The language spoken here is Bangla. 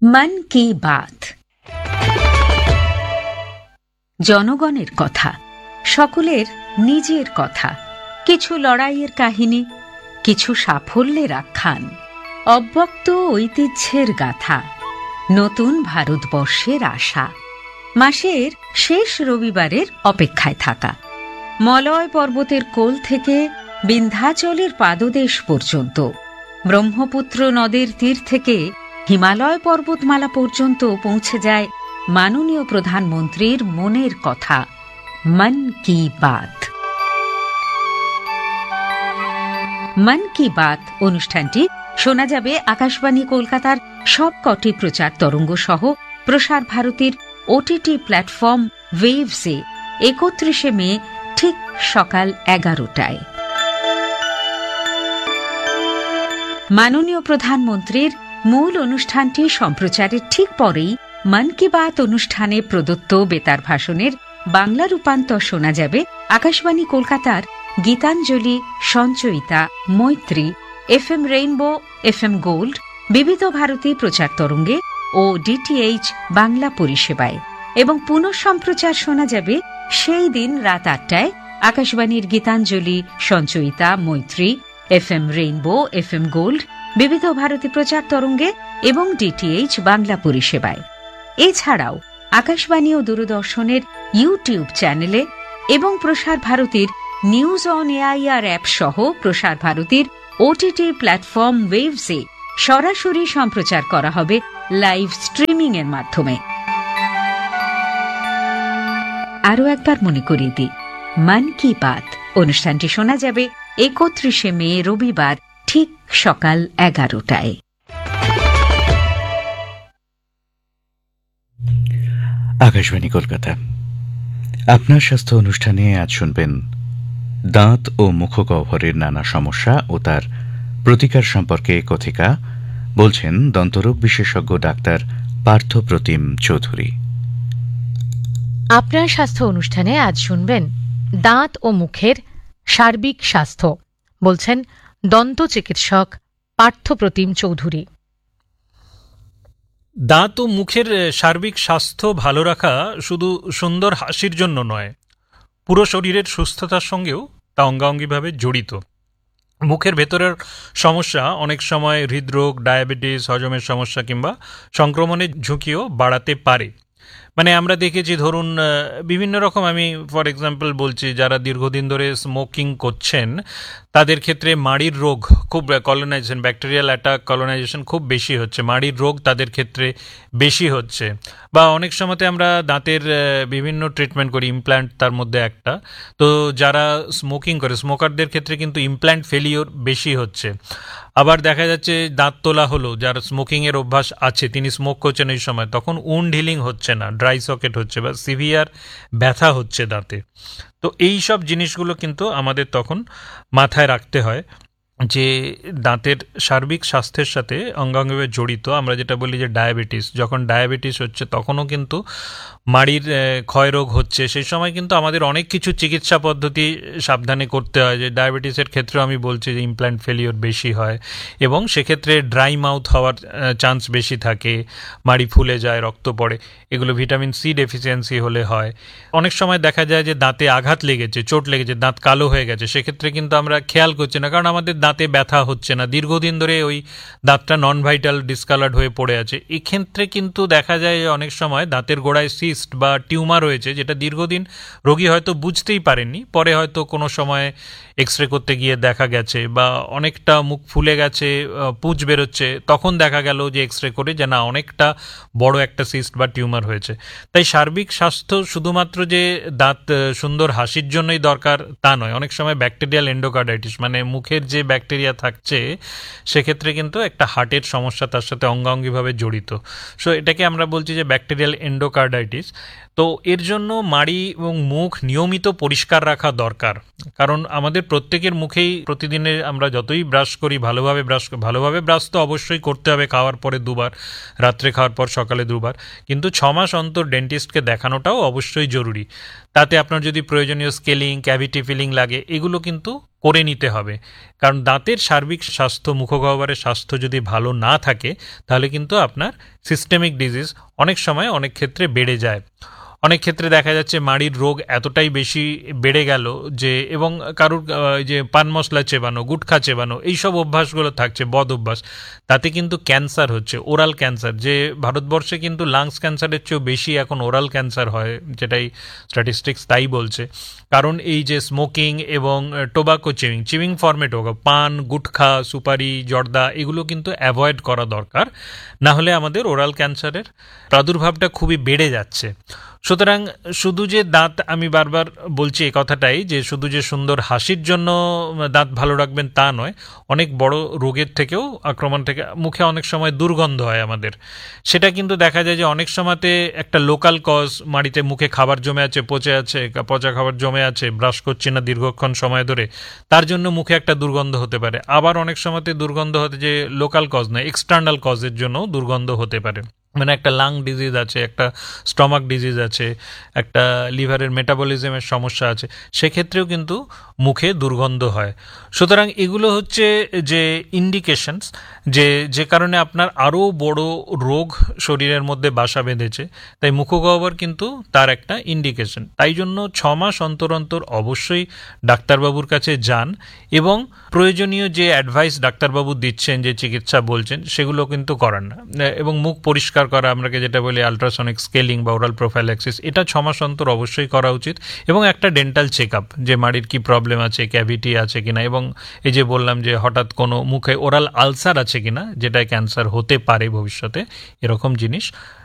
মন কি বাত, জনগণের কথা, সকলের নিজের কথা, কিছু লড়াইয়ের কাহিনী, কিছু সাফল্যের আখ্যান, অব্যক্ত ঐতিহ্যের গাথা, নতুন ভারতবর্ষের আশা, মাসের শেষ রবিবারের অপেক্ষায় থাকা, মলয় পর্বতের কোল থেকে বিন্ধ্যাচলের পাদদেশ পর্যন্ত, ব্রহ্মপুত্র নদের তীর থেকে হিমালয় পর্বতমালা পর্যন্ত পৌঁছে যায় মাননীয় প্রধানমন্ত্রীর মনের কথা। মন কি বাত। মন কি বাত অনুষ্ঠানটি শোনা যাবে আকাশবাণী কলকাতার সবকটি প্রচার তরঙ্গ সহ প্রসার ভারতীর ওটিটি প্ল্যাটফর্ম ওয়েভসে 31 মে ঠিক সকাল 11টায়। মাননীয় প্রধানমন্ত্রীর মূল অনুষ্ঠানটি সম্প্রচারের ঠিক পরেই মন কি বাত অনুষ্ঠানে প্রদত্ত বেতার ভাষণের বাংলা রূপান্তর শোনা যাবে আকাশবাণী কলকাতার গীতাঞ্জলি, সঞ্চয়িতা, মৈত্রী, FM রেইনবো, FM গোল্ড, বিবিধ ভারতী প্রচার তরঙ্গে ও DTH বাংলা পরিষেবায়, এবং পুনঃ সম্প্রচার শোনা যাবে সেই দিন রাত 8টায় আকাশবাণীর গীতাঞ্জলি, সঞ্চয়িতা, মৈত্রী, FM রেইনবো, FM গোল্ড, বিবিধ ভারতী প্রচার তরঙ্গে এবং DTH বাংলা পরিষেবায়। এছাড়াও আকাশবাণী ও দূরদর্শনের ইউটিউব চ্যানেলে এবং প্রসার ভারতীর নিউজ অন এআইআর অ্যাপ সহ প্রসার ভারতীর ওটিটি প্ল্যাটফর্ম ওয়েভসে সরাসরি সম্প্রচার করা হবে লাইভ স্ট্রিমিং এর মাধ্যমে। আরও একবার মনে করিয়ে দিই, মন কি বাত অনুষ্ঠানটি শোনা যাবে 31 মে রবিবার ঠিক সকাল 11টায়। আকাশবাণী কলকাতা। আপনার স্বাস্থ্য অনুষ্ঠানে আজ শুনবেন দাঁত ও মুখগহ্বরের নানা সমস্যা ও তার প্রতিকার সম্পর্কে কথিকা, বলছেন দন্তরোগ বিশেষজ্ঞ ডাক্তার পার্থপ্রতিম চৌধুরী। আপনার স্বাস্থ্য অনুষ্ঠানে আজ শুনবেন দাঁত ও মুখের সার্বিক স্বাস্থ্য, বলছেন দন্ত চিকিৎসক পার্থপ্রতিম চৌধুরী। দাঁত ও মুখের সার্বিক স্বাস্থ্য ভালো রাখা শুধু সুন্দর হাসির জন্য নয়, পুরো শরীরের সুস্থতার সঙ্গেও তা অঙ্গাঙ্গিভাবে জড়িত। মুখের ভেতরের সমস্যা অনেক সময় হৃদরোগ, ডায়াবেটিস, হজমের সমস্যা কিংবা সংক্রমণের ঝুঁকিও বাড়াতে পারে। মানে আমরা দেখেছি, ধরুন বিভিন্ন রকম, আমি ফর এক্সাম্পল বলছি, যারা দীর্ঘদিন ধরে স্মোকিং করছেন তাদের ক্ষেত্রে মাড়ির রোগ খুব কলোনাইজেশন, ব্যাকটেরিয়াল অ্যাটাক, কলোনাইজেশন খুব বেশি হচ্ছে, মাড়ির রোগ তাদের ক্ষেত্রে বেশি হচ্ছে। বা অনেক সময়তে আমরা দাঁতের বিভিন্ন ট্রিটমেন্ট করি, ইমপ্ল্যান্ট তার মধ্যে একটা। তো যারা স্মোকিং করে, স্মোকারদের ক্ষেত্রে কিন্তু ইমপ্ল্যান্ট ফেলিওর বেশি হচ্ছে। আবার দেখা যাচ্ছে দাঁত তোলা হলো, যার স্মোকিংয়ের অভ্যাস আছে, তিনি স্মোক করছেন এই সময়, তখন উন্ড হিলিং হচ্ছে না, ড্রাই সকেট হচ্ছে বা সিভিয়ার ব্যথা হচ্ছে দাঁতে। তো এই সব জিনিসগুলো কিন্তু আমাদের তখন মাথায় রাখতে হয় যে দাঁতের সার্বিক স্বাস্থ্যের সাথে অঙ্গাঙ্গিভাবে জড়িত। আমরা যেটা বলি যে ডায়াবেটিস, যখন ডায়াবেটিস হচ্ছে তখনও কিন্তু মাড়ির ক্ষয়রোগ হচ্ছে, সেই সময় কিন্তু আমাদের অনেক কিছু চিকিৎসা পদ্ধতি সাবধানে করতে হয়। যে ডায়াবেটিসের ক্ষেত্রেও আমি বলছি যে ইমপ্ল্যান্ট ফেলিওর বেশি হয় এবং সেক্ষেত্রে ড্রাই মাউথ হওয়ার চান্স বেশি থাকে, মাড়ি ফুলে যায়, রক্ত পড়ে, এগুলো ভিটামিন সি ডেফিসিয়েন্সি হলে হয়। অনেক সময় দেখা যায় যে দাঁতে আঘাত লেগেছে, চোট লেগেছে, দাঁত কালো হয়ে গেছে, সেক্ষেত্রে কিন্তু আমরা খেয়াল করছি না, কারণ আমাদের দাঁতে ব্যথা হচ্ছে না, দীর্ঘদিন ধরে ওই দাঁতটা নন ভাইটাল ডিসকালার্ড হয়ে পড়ে আছে। এক্ষেত্রে কিন্তু দেখা যায় অনেক সময় দাঁতের গোড়ায় সিস্ট বা টিউমার হয়েছে, যেটা দীর্ঘদিন রোগী হয়তো বুঝতেই পারেননি, পরে হয়তো কোনো সময় এক্সরে করতে গিয়ে দেখা গেছে, বা অনেকটা মুখ ফুলে গেছে, পুঁজ বেরোচ্ছে, তখন দেখা গেল যে এক্সরে করে যে না, অনেকটা বড় একটা সিস্ট বা টিউমার হয়েছে। তাই সার্বিক স্বাস্থ্য শুধুমাত্র যে দাঁত সুন্দর হাসির জন্যই দরকার তা নয়, অনেক সময় ব্যাকটেরিয়াল এন্ডোকার্ডাইটিস, মানে মুখের যে ব্যাকটেরিয়া থাকছে সেক্ষেত্রে কিন্তু একটা হার্টের সমস্যা তার সাথে অঙ্গাঙ্গিভাবে জড়িত। সো এটাকে আমরা বলছি যে ব্যাকটেরিয়াল এন্ডোকার্ডাইটিস। তো এর জন্য মাড়ি এবং মুখ নিয়মিত পরিষ্কার রাখা দরকার, কারণ আমাদের প্রত্যেকের মুখেই প্রতিদিনে আমরা যতই ব্রাশ করি, ভালোভাবে ব্রাশ তো অবশ্যই করতে হবে, খাওয়ার পরে 2বার, রাত্রে খাওয়ার পর সকালে 2বার, কিন্তু 6 মাস অন্তর ডেন্টিস্টকে দেখানোটাও অবশ্যই জরুরি। তাতে আপনার যদি প্রয়োজনীয় স্কেলিং, ক্যাভিটি ফিলিং লাগে, এগুলো কিন্তু করে নিতে হবে, কারণ দাঁতের সার্বিক স্বাস্থ্য, মুখগহ্বরের স্বাস্থ্য যদি ভালো না থাকে তাহলে কিন্তু আপনার সিস্টেমিক ডিজিজ অনেক সময় অনেক ক্ষেত্রে বেড়ে যায়। অনেক ক্ষেত্রে দেখা যাচ্ছে মাড়ির রোগ এতটাই বেশি বেড়ে গেল যে, এবং কারুর যে পান মশলা চেবানো, গুটখা চেবানো, এইসব অভ্যাসগুলো থাকছে, বদ অভ্যাস, তাতে কিন্তু ক্যান্সার হচ্ছে, ওরাল ক্যান্সার। যে ভারতবর্ষে কিন্তু লাংস ক্যান্সারের চেয়েও বেশি এখন ওরাল ক্যান্সার হয়, যেটাই স্ট্যাটিস্টিক্স তাই বলছে। কারণ এই যে স্মোকিং এবং টোবাকো চিউইং ফর্মেট হোক, পান, গুটখা, সুপারি, জর্দা, এগুলো কিন্তু অ্যাভয়েড করা দরকার, না হলে আমাদের ওরাল ক্যান্সারের প্রাদুর্ভাবটা খুবই বেড়ে যাচ্ছে। সুতরাং শুধু যে দাঁত, আমি বারবার বলছি এই কথাটাই, যে শুধু যে সুন্দর হাসির জন্য দাঁত ভালো রাখবেন তা নয়, অনেক বড় রোগের থেকেও, আক্রমণ থেকে, মুখে অনেক সময় দুর্গন্ধ হয় আমাদের, সেটা কিন্তু দেখা যায় যে অনেক সময়তে একটা লোকাল কজ, মাড়িতে মুখে খাবার জমে আছে, পচা খাবার জমে আছে, ব্রাশ করছি না দীর্ঘক্ষণ সময় ধরে, তার জন্য মুখে একটা দুর্গন্ধ হতে পারে। আবার অনেক সময়তে দুর্গন্ধ হতে যে লোকাল কজ নয়, এক্সটার্নাল কজের জন্য দুর্গন্ধ হতে পারে, মানে একটা লাং ডিজিজ আছে, একটা স্টমাক ডিজিজ আছে, একটা লিভারের মেটাবলিজমের সমস্যা আছে, সেক্ষেত্রেও কিন্তু মুখে দুর্গন্ধ হয়। সুতরাং এগুলো হচ্ছে যে ইন্ডিকেশনস, যে কারণে আপনার আরও বড় রোগ শরীরের মধ্যে বাসা বেঁধেছে, তাই মুখগহ্বর কিন্তু তার একটা ইন্ডিকেশন। তাই জন্য 6 মাস অন্তর অন্তর অবশ্যই ডাক্তারবাবুর কাছে যান, এবং প্রয়োজনীয় যে অ্যাডভাইস ডাক্তারবাবু দিচ্ছেন, যে চিকিৎসা বলছেন, সেগুলো কিন্তু করান না। এবং মুখ পরিষ্কার করা, আমরাকে যেটা বলি আলট্রাসনিক স্কেলিং বা ওরাল প্রোফাইল্যাক্সিস, এটা 6 মাস অন্তর অবশ্যই করা উচিত। এবং একটা ডেন্টাল চেক আপ, যে মাড়ির কি প্রবলেম আছে, ক্যাভিটি আছে কিনা, এবং এই যে বললাম যে হঠাৎ কোনো মুখে ওরাল আলসার আছে কিনা, যেটা ক্যান্সার হতে পারে ভবিষ্যতে, এরকম জিনিস